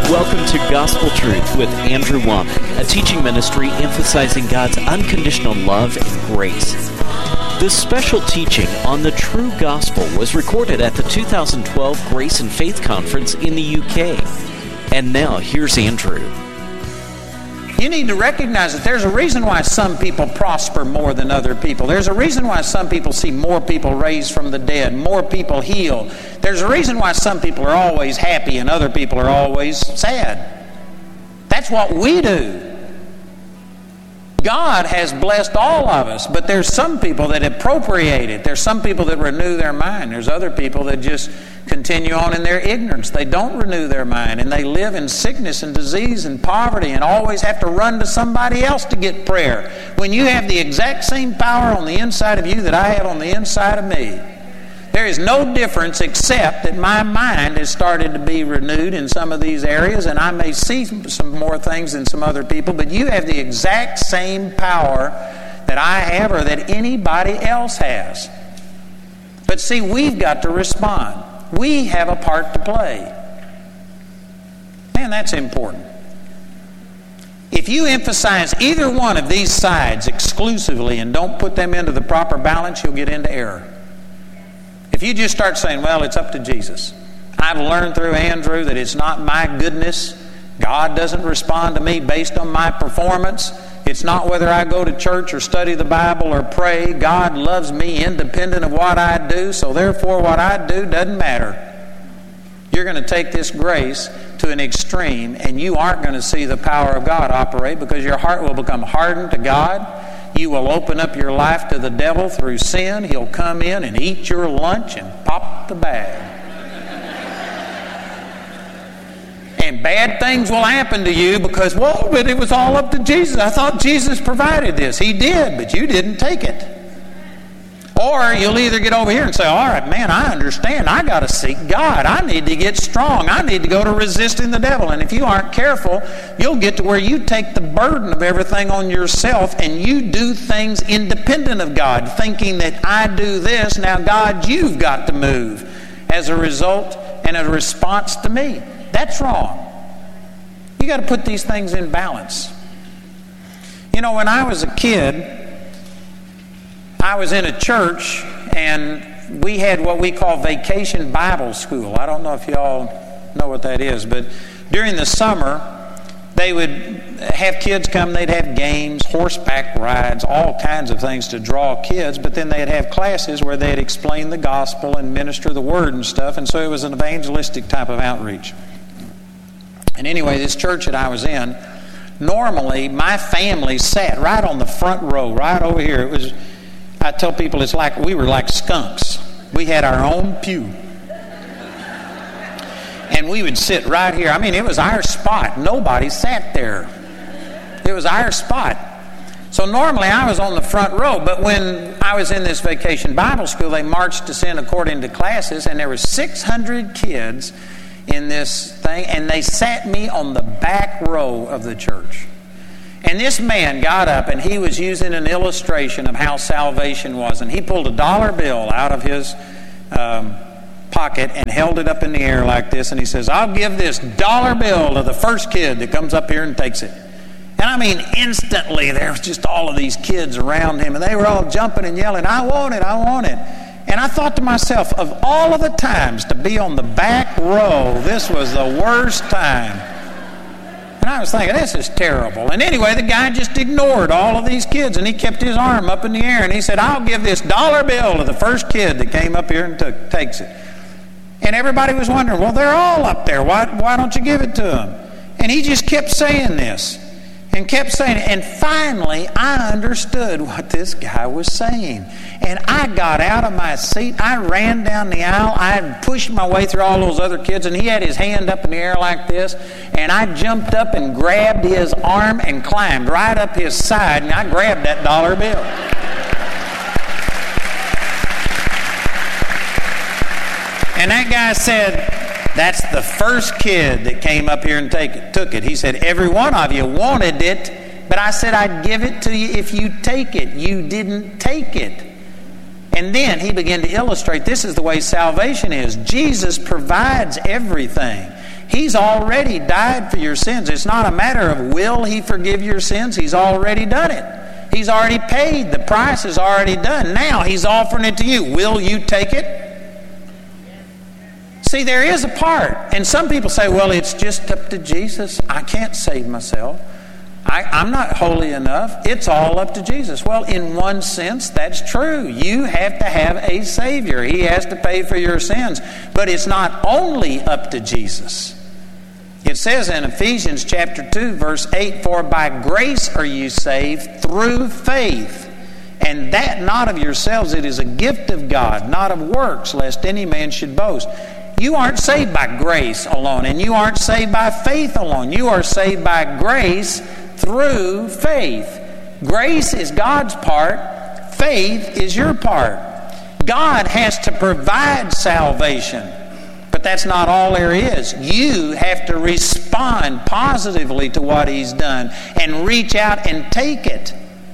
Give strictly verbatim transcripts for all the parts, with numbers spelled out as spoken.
Welcome to Gospel Truth with Andrew Wommack, a teaching ministry emphasizing God's unconditional love and grace. This special teaching on the true gospel was recorded at the two thousand twelve Grace and Faith Conference in the U K. And now, here's Andrew. You need to recognize that there's a reason why some people prosper more than other people. There's a reason why some people see more people raised from the dead, more people healed. There's a reason why some people are always happy and other people are always sad. That's what we do. God has blessed all of us, but there's some people that appropriate it. There's some people that renew their mind. There's other people that just continue on in their ignorance. They don't renew their mind, and they live in sickness and disease and poverty and always have to run to somebody else to get prayer. When you have the exact same power on the inside of you that I have on the inside of me, there is no difference except that my mind has started to be renewed in some of these areas, and I may see some more things than some other people, but you have the exact same power that I have or that anybody else has. But see, we've got to respond. We have a part to play. Man, that's important. If you emphasize either one of these sides exclusively and don't put them into the proper balance, you'll get into error. If you just start saying, well, it's up to Jesus. I've learned through Andrew that it's not my goodness. God doesn't respond to me based on my performance. It's not whether I go to church or study the Bible or pray. God loves me independent of what I do, so therefore what I do doesn't matter. You're going to take this grace to an extreme, and you aren't going to see the power of God operate because your heart will become hardened to God. You will open up your life to the devil through sin. He'll come in and eat your lunch and pop the bag. And bad things will happen to you because, well, but it was all up to Jesus. I thought Jesus provided this. He did, but you didn't take it. Or you'll either get over here and say, all right, man, I understand. I got to seek God. I need to get strong. I need to go to resisting the devil. And if you aren't careful, you'll get to where you take the burden of everything on yourself and you do things independent of God, thinking that I do this, now God, you've got to move as a result and a response to me. That's wrong. You got to put these things in balance. You know, when I was a kid, I was in a church, and we had what we call Vacation Bible School. I don't know if you all know what that is, but during the summer, they would have kids come. They'd have games, horseback rides, all kinds of things to draw kids, but then they'd have classes where they'd explain the gospel and minister the word and stuff, and so it was an evangelistic type of outreach. And anyway, this church that I was in, normally my family sat right on the front row, right over here. It was... I tell people it's like we were like skunks. We had our own pew. And we would sit right here. I mean, it was our spot. Nobody sat there. It was our spot. So normally I was on the front row, but when I was in this Vacation Bible School, they marched us in according to classes, and there were six hundred kids in this thing, and they sat me on the back row of the church. And this man got up, and he was using an illustration of how salvation was. And he pulled a dollar bill out of his um, pocket and held it up in the air like this. And he says, I'll give this dollar bill to the first kid that comes up here and takes it. And I mean, instantly, there was just all of these kids around him. And they were all jumping and yelling, I want it, I want it. And I thought to myself, of all of the times to be on the back row, this was the worst time. And I was thinking, this is terrible. And anyway, the guy just ignored all of these kids, and he kept his arm up in the air, and he said, I'll give this dollar bill to the first kid that came up here and took, takes it. And everybody was wondering, well, they're all up there. Why, why don't you give it to them? And he just kept saying this and kept saying it. And finally, I understood what this guy was saying. And I got out of my seat. I ran down the aisle. I pushed my way through all those other kids, and he had his hand up in the air like this. And I jumped up and grabbed his arm and climbed right up his side, and I grabbed that dollar bill. And that guy said, that's the first kid that came up here and take it, took it. He said, every one of you wanted it, but I said I'd give it to you if you take it. You didn't take it. And then he began to illustrate, this is the way salvation is. Jesus provides everything. He's already died for your sins. It's not a matter of will He forgive your sins. He's already done it. He's already paid. The price is already done. Now He's offering it to you. Will you take it? See, there is a part. And some people say, well, it's just up to Jesus. I can't save myself. I, I'm not holy enough. It's all up to Jesus. Well, in one sense, that's true. You have to have a Savior. He has to pay for your sins. But it's not only up to Jesus. It says in Ephesians chapter two, verse eight, for by grace are you saved through faith. And that not of yourselves, it is a gift of God, not of works, lest any man should boast. You aren't saved by grace alone, and you aren't saved by faith alone. You are saved by grace through faith. Grace is God's part. Faith is your part. God has to provide salvation, but that's not all there is. You have to respond positively to what He's done and reach out and take it.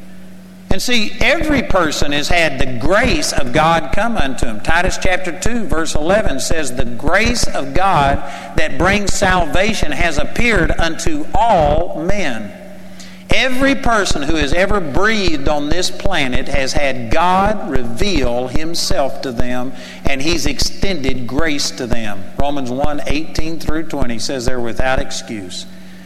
And see, every person has had the grace of God come unto him. Titus chapter two, verse eleven says, the grace of God that brings salvation has appeared unto all men. Every person who has ever breathed on this planet has had God reveal Himself to them, and He's extended grace to them. Romans one, eighteen through twenty says they're without excuse.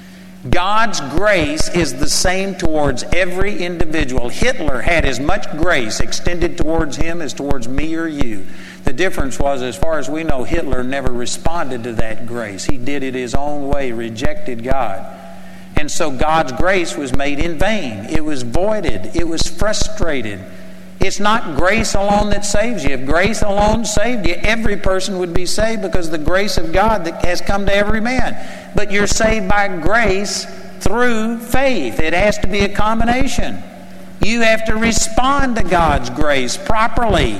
God's grace is the same towards every individual. Hitler had as much grace extended towards him as towards me or you. The difference was, as far as we know, Hitler never responded to that grace. He did it his own way, rejected God. And so God's grace was made in vain. It was voided. It was frustrated. It's not grace alone that saves you. If grace alone saved you, every person would be saved because the grace of God that has come to every man. But you're saved by grace through faith. It has to be a combination. You have to respond to God's grace properly.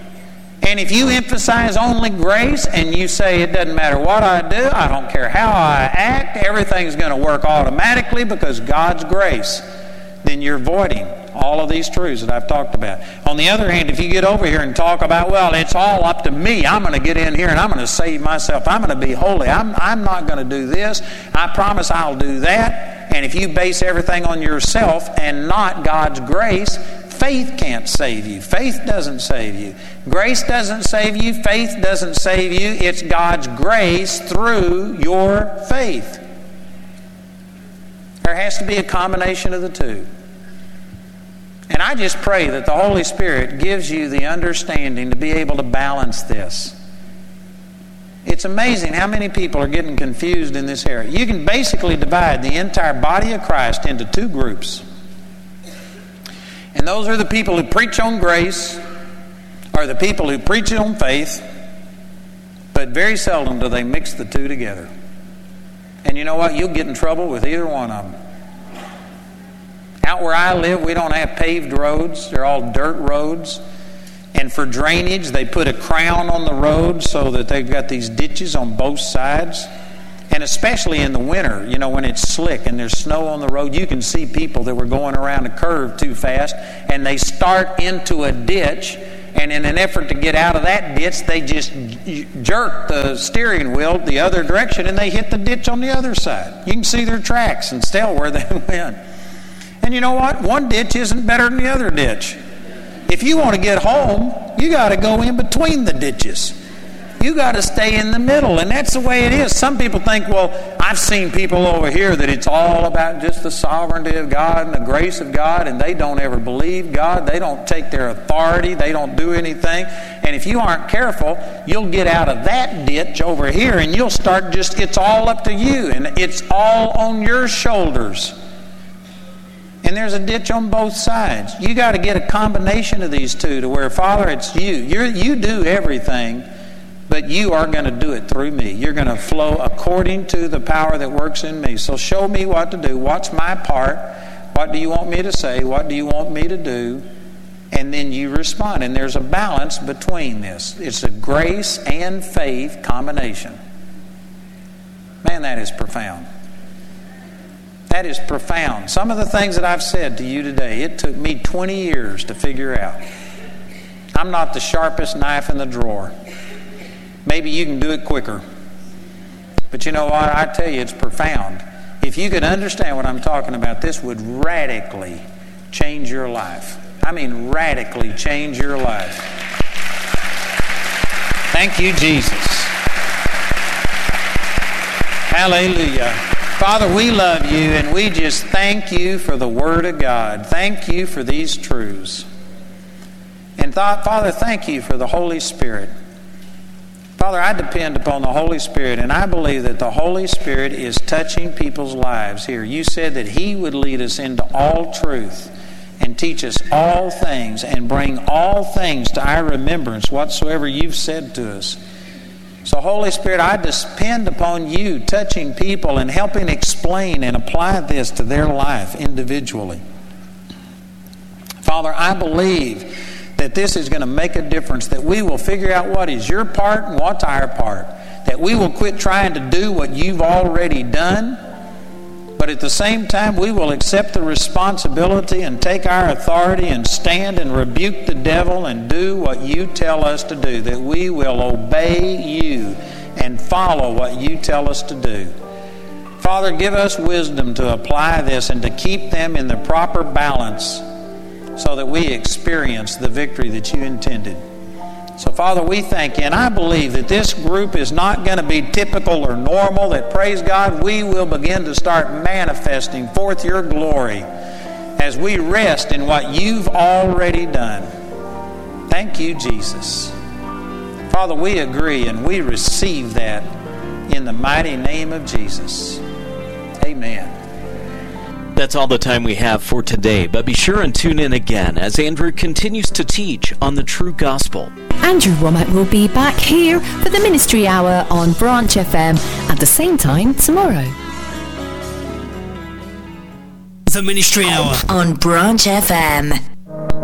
And if you emphasize only grace and you say it doesn't matter what I do, I don't care how I act, everything's going to work automatically because God's grace, then you're voiding all of these truths that I've talked about. On the other hand, if you get over here and talk about, well, it's all up to me. I'm going to get in here and I'm going to save myself. I'm going to be holy. I'm, I'm not going to do this. I promise I'll do that. And if you base everything on yourself and not God's grace, faith can't save you. Faith doesn't save you. Grace doesn't save you. Faith doesn't save you. It's God's grace through your faith. There has to be a combination of the two. And I just pray that the Holy Spirit gives you the understanding to be able to balance this. It's amazing how many people are getting confused in this area. You can basically divide the entire body of Christ into two groups. And those are the people who preach on grace, or the people who preach on faith, but very seldom do they mix the two together. And you know what? You'll get in trouble with either one of them. Out where I live, we don't have paved roads. They're all dirt roads. And for drainage, they put a crown on the road so that they've got these ditches on both sides. And especially in the winter, you know, when it's slick and there's snow on the road, you can see people that were going around a curve too fast, and they start into a ditch, and in an effort to get out of that ditch, they just jerk the steering wheel the other direction, and they hit the ditch on the other side. You can see their tracks and tell where they went. And you know what? One ditch isn't better than the other ditch. If you want to get home, you got to go in between the ditches. You got to stay in the middle, and that's the way it is. Some people think, well, I've seen people over here that it's all about just the sovereignty of God and the grace of God, and they don't ever believe God. They don't take their authority. They don't do anything. And if you aren't careful, you'll get out of that ditch over here, and you'll start just, it's all up to you, and it's all on your shoulders. And there's a ditch on both sides. You got to get a combination of these two to where, Father, it's you. You're, you do everything, but you are going to do it through me. You're going to flow according to the power that works in me. So show me what to do. What's my part? What do you want me to say? What do you want me to do? And then you respond. And there's a balance between this. It's a grace and faith combination. Man, that is profound. That is profound. Some of the things that I've said to you today, it took me twenty years to figure out. I'm not the sharpest knife in the drawer. Maybe you can do it quicker. But you know what? I tell you, it's profound. If you could understand what I'm talking about, this would radically change your life. I mean, radically change your life. Thank you, Jesus. Hallelujah. Father, we love you, and we just thank you for the Word of God. Thank you for these truths. And th- Father, thank you for the Holy Spirit. Father, I depend upon the Holy Spirit, and I believe that the Holy Spirit is touching people's lives here. You said that He would lead us into all truth and teach us all things and bring all things to our remembrance whatsoever you've said to us. So, Holy Spirit, I depend upon you touching people and helping explain and apply this to their life individually. Father, I believe that this is going to make a difference, that we will figure out what is your part and what's our part, that we will quit trying to do what you've already done, but at the same time we will accept the responsibility and take our authority and stand and rebuke the devil and do what you tell us to do, that we will obey you and follow what you tell us to do. Father, give us wisdom to apply this and to keep them in the proper balance, so that we experience the victory that you intended. So, Father, we thank you. And I believe that this group is not going to be typical or normal, that, praise God, we will begin to start manifesting forth your glory as we rest in what you've already done. Thank you, Jesus. Father, we agree and we receive that in the mighty name of Jesus. Amen. That's all the time we have for today, but be sure and tune in again as Andrew continues to teach on the true gospel. Andrew Wommack will be back here for the Ministry Hour on Branch F M at the same time tomorrow. The Ministry Hour on Branch F M.